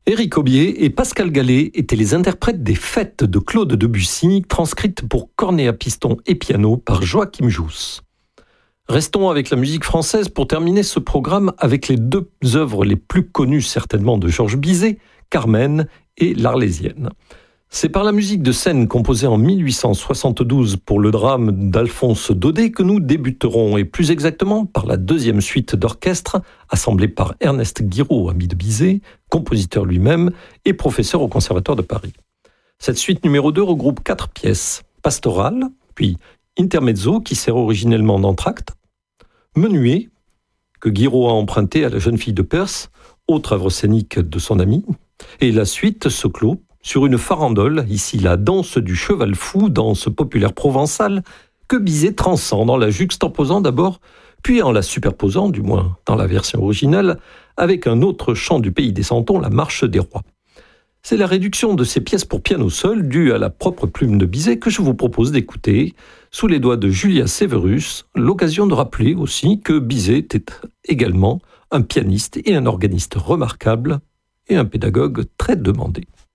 Éric Aubier et Pascal Gallet étaient les interprètes des Fêtes de Claude Debussy, transcrites pour cornet à piston et piano par Joachim Jousse. Restons avec la musique française pour terminer ce programme avec les deux œuvres les plus connues certainement de Georges Bizet, Carmen et l'Arlésienne. C'est par la musique de scène composée en 1872 pour le drame d'Alphonse Daudet que nous débuterons, et plus exactement par la deuxième suite d'orchestre, assemblée par Ernest Guiraud, ami de Bizet, compositeur lui-même et professeur au Conservatoire de Paris. Cette suite numéro 2 regroupe 4 pièces, Pastorale, puis Intermezzo, qui sert originellement d'entracte, Menuet, que Guiraud a emprunté à la jeune fille de Perse, autre œuvre scénique de son ami, et la suite se clôt sur une farandole, ici la danse du cheval fou, danse populaire provençale, que Bizet transcende en la juxtaposant d'abord, puis en la superposant, du moins dans la version originale, avec un autre chant du pays des Santons, la Marche des Rois. C'est la réduction de ces pièces pour piano seul, due à la propre plume de Bizet, que je vous propose d'écouter, sous les doigts de Julia Severus, l'occasion de rappeler aussi que Bizet était également un pianiste et un organiste remarquable, et un pédagogue très demandé.